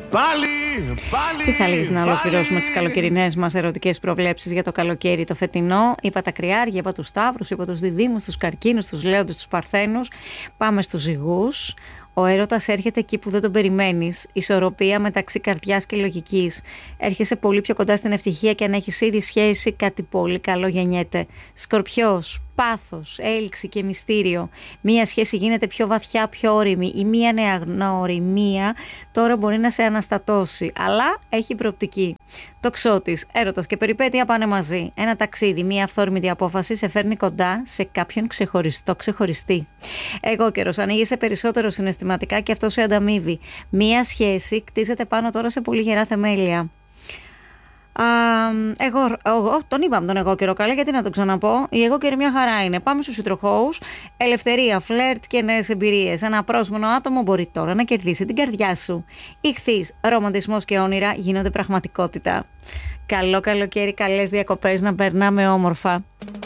Τι θα λύσει να ολοκληρώσουμε τις καλοκαιρινές μας ερωτικές προβλέψεις για το καλοκαίρι το φετινό? Είπα τα Κρυάρια, είπα τους Σταύρους, είπα τους Διδύμους, τους Καρκίνους, τους Λέοντες, τους Παρθένους. Πάμε στους Ζυγούς. Ο έρωτας έρχεται εκεί που δεν τον περιμένεις. Ισορροπία μεταξύ καρδιάς και λογικής. Έρχεσαι πολύ πιο κοντά στην ευτυχία και αν έχεις ήδη σχέση, κάτι πολύ καλό γεννιέται. Σκορπιός, πάθος, έλξη και μυστήριο. Μία σχέση γίνεται πιο βαθιά, πιο όριμη. Η μία νεογνωριμία τώρα μπορεί να σε αναστατώσει, αλλά έχει προοπτική. Τοξότης, έρωτας και περιπέτεια πάνε μαζί. Ένα ταξίδι, μία αυθόρμητη απόφαση σε φέρνει κοντά σε κάποιον ξεχωριστή. Εγώ καιρός, ανοίγεσαι περισσότερο συναισθηματικά και αυτό σε ανταμείβει. Μία σχέση κτίζεται πάνω τώρα σε πολύ γερά θεμέλια. Εγώ τον είπαμε τον εγώ καιρό, καλά, γιατί να το ξαναπώ. Η εγώ καιρή μια χαρά είναι. Πάμε στους υδροχόους. Ελευθερία, φλερτ και νέες εμπειρίες. Ένα απρόσμενο άτομο μπορεί τώρα να κερδίσει την καρδιά σου. Ιχθύς, ρομαντισμός και όνειρα γίνονται πραγματικότητα. Καλό καλοκαίρι, καλές διακοπές, να περνάμε όμορφα.